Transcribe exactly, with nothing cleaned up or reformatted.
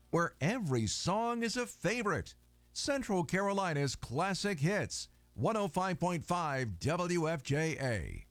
where every song is a favorite. Central Carolina's classic hits. one oh five point five W F J A.